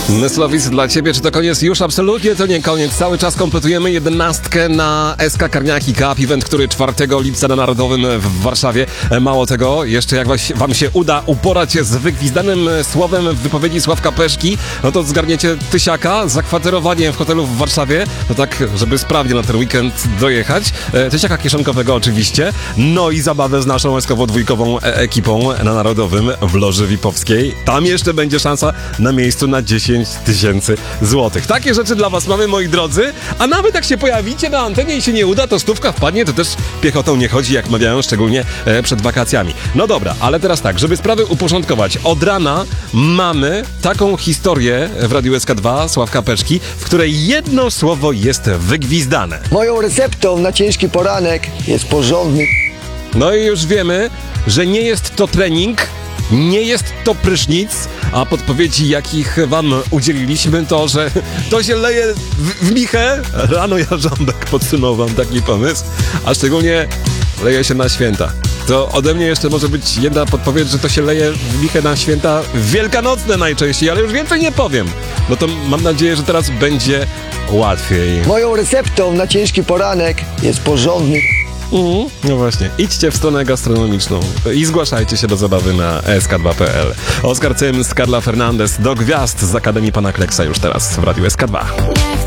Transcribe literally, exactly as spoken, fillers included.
Myslowic dla ciebie, czy to koniec? Już absolutnie to nie koniec. Cały czas kompletujemy jedenastkę na S K Karniaki Cup, event, który czwartego lipca na Narodowym w Warszawie. Mało tego, jeszcze jak wam się uda uporać z wygwizdanym słowem w wypowiedzi Sławka Peszki, no to zgarniecie tysiaka, zakwaterowanie w hotelu w Warszawie, no tak, żeby sprawnie na ten weekend dojechać. Tysiaka kieszonkowego oczywiście, no i zabawę z naszą eskowo-dwójkową ekipą na Narodowym w Loży Wipowskiej. Tam jeszcze będzie szansa na miejscu na dziesięć tysięcy złotych. Takie rzeczy dla was mamy, moi drodzy, a nawet jak się pojawicie na antenie i się nie uda, to stówka wpadnie, to też piechotą nie chodzi, jak mawiają, szczególnie e, przed wakacjami. No dobra, ale teraz tak, żeby sprawy uporządkować. Od rana mamy taką historię w Radiu S K dwa Sławka Peszki, w której jedno słowo jest wygwizdane. Moją receptą na ciężki poranek jest porządny... No i już wiemy, że nie jest to trening, nie jest to prysznic, a podpowiedzi, jakich wam udzieliliśmy, to, że to się leje w, w michę. Rano jarząbek podsunął wam taki pomysł, a szczególnie leje się na święta. To ode mnie jeszcze może być jedna podpowiedź, że to się leje w michę na święta wielkanocne najczęściej, ale już więcej nie powiem. No to mam nadzieję, że teraz będzie łatwiej. Moją receptą na ciężki poranek jest porządny... Mhm. No właśnie, idźcie w stronę gastronomiczną i zgłaszajcie się do zabawy na S K dwa kropka P L. Oskar Cyms, Carla Fernandez, do gwiazd z Akademii Pana Kleksa już teraz w Radiu S K dwa.